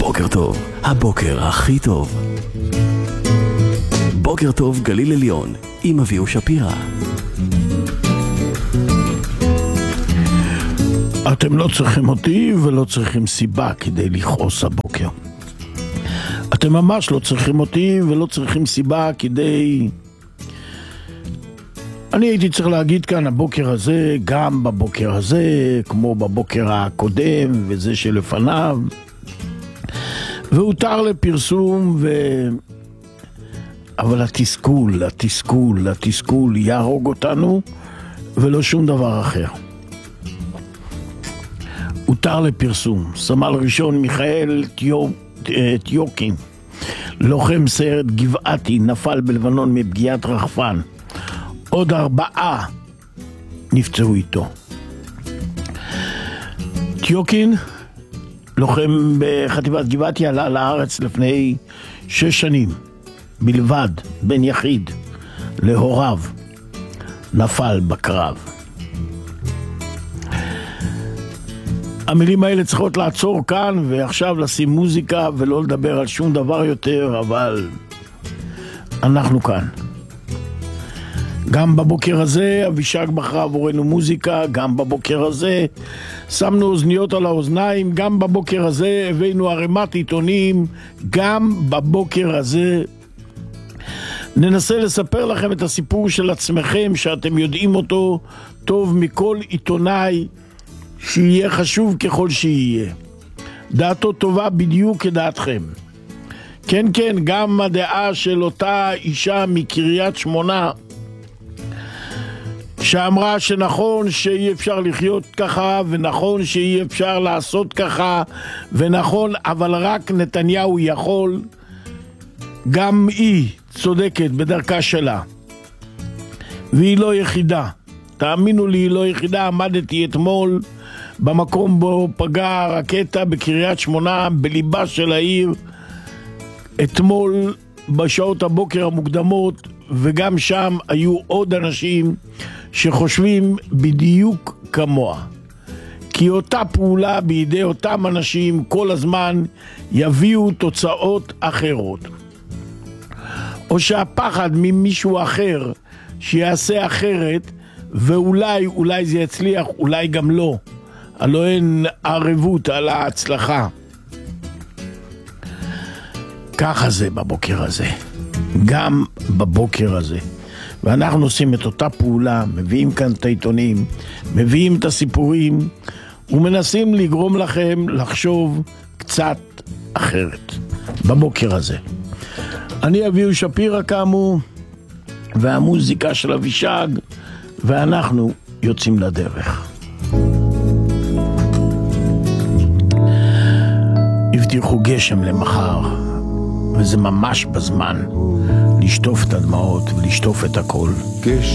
בוקר טוב, הבוקר הכי טוב. בוקר טוב גליל עליון, עם אביהו שפירא. אתם לא צריכים אותי ולא צריכים סיבה כדי לכעוס הבוקר. אתם ממש לא צריכים אותי ולא צריכים סיבה כדי... אני הייתי צריך להגיד כאן הבוקר הזה, גם בבוקר הזה, כמו בבוקר הקודם וזה שלפניו, והותר לפרסום אבל התסכול יהרוג אותנו ולא שום דבר אחר. הותר לפרסום. סמל ראשון מיכאל טיוקין, לוחם סיירת גבעתי, נפל בלבנון מפגיעת רחפן. עוד 4 נפצעו איתו. טיוקין, לוחם בחטיבת גבעתי, עלה לארץ לפני 6 שנים בלבד, בן יחיד להוריו, נפל בקרב. המילים האלה צריכות לעצור כאן ועכשיו, לשים מוזיקה ולא לדבר על שום דבר יותר, אבל אנחנו כאן. גם בבוקר הזה אבישג בחרה עבורנו מוזיקה, גם בבוקר הזה שמנו אוזניות על האוזניים, גם בבוקר הזה הבאנו ערימת עיתונים, גם בבוקר הזה ננסה לספר לכם את הסיפור של עצמכם, שאתם יודעים אותו טוב מכל עיתונאי, שיהיה חשוב ככל שיהיה. דעתו טובה בדיוק כדעתכם. כן, גם הדעה של אותה אישה מקריית שמונה, שאמרה שנכון שאי אפשר לחיות ככה, ונכון שאי אפשר לעשות ככה, ונכון, אבל רק נתניהו יכול. גם היא צודקת בדרכה שלה. והיא לא יחידה. תאמינו לי, היא לא יחידה. עמדתי אתמול במקום בו פגעה הרקטה בקריית שמונה, בליבה של העיר, אתמול בשעות הבוקר המוקדמות, וגם שם היו עוד אנשים שחושבים בדיוק כמוה. כי אותה פעולה בידי אותם אנשים כל הזמן יביאו תוצאות אחרות. או שהפחד ממישהו אחר שיעשה אחרת, ואולי זה יצליח, אולי גם לא. הלא אין ערבות על ההצלחה. ככה זה בבוקר הזה. גם בבוקר הזה. ואנחנו עושים את אותה פעולה, מביאים כאן את העיתונים, מביאים את הסיפורים, ומנסים לגרום לכם לחשוב קצת אחרת. בבוקר הזה. אני אביהו שפירא כאמור, והמוזיקה של אבישג, ואנחנו יוצאים לדרך. הבטיחו גשם למחר, וזה ממש בזמן לשטוף את הדמעות ולשטוף את הכל.